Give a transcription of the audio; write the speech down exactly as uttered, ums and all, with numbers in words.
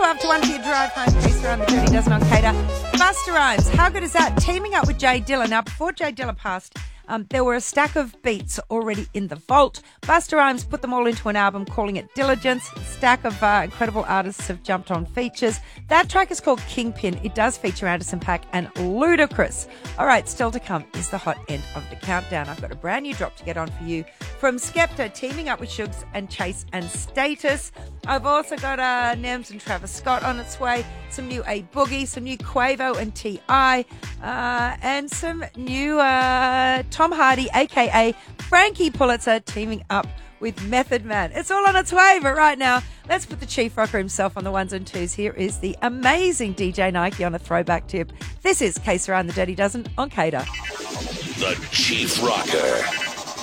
twelve to one for your drive home. Case around the Dirty Dozen on Cater. Busta Rhymes, how good is that? Teaming up with Jay Dilla. Now, before Jay Dilla passed, Um, there were a stack of beats already in the vault. Busta Rhymes put them all into an album, calling it Diligence. A stack of uh, incredible artists have jumped on features. That track is called Kingpin. It does feature Anderson .Paak and Ludacris. All right, still to come is the hot end of the countdown. I've got a brand new drop to get on for you from Skepta, teaming up with Shugs and Chase and Status. I've also got uh, Nems and Travis Scott on its way, some new A Boogie, some new Quavo and T I, uh, and some new uh, Tom Hardy, a k a. Frankie Pulitzer, teaming up with Method Man. It's all on its way, but right now, let's put the Chief Rocker himself on the ones and twos. Here is the amazing D J Nike on a throwback tip. This is Case Around the Dirty Dozen on Cater. The Chief Rocker.